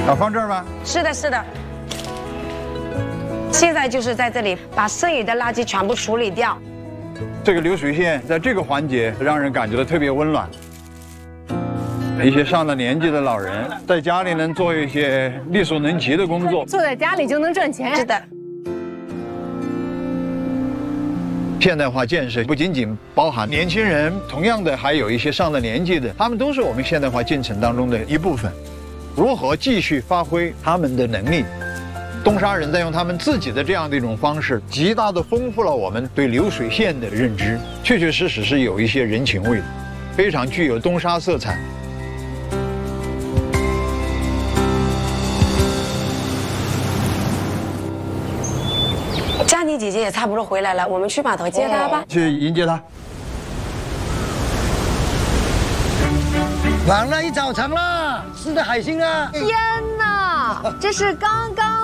啊，放这儿吗？ 是的，是的。现在就是在这里把剩余的垃圾全部处理掉。 这个流水线在这个环节让人感觉到特别温暖。一些上了年纪的老人在家里能做一些力所能及的工作， 坐在家里就能挣钱。 是的。 现代化建设不仅仅包含年轻人，同样的还有一些上了年纪的，他们都是我们现代化进程当中的一部分。如何继续发挥他们的能力？东沙人在用他们自己的这样的一种方式，极大的丰富了我们对流水线的认知，确确实实是有一些人情味的，非常具有东沙色彩。 佳妮姐姐也差不多回来了，我们去码头接她吧。 去迎接她。 忙了一早晨了，吃的海星啊！ 天哪，这是刚刚